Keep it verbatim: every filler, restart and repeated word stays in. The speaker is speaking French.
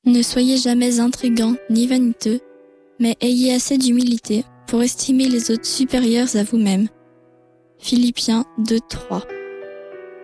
Ne soyez jamais intrigants ni vaniteux, mais ayez assez d'humilité pour estimer les autres supérieurs à vous-même. Philippiens deux, trois.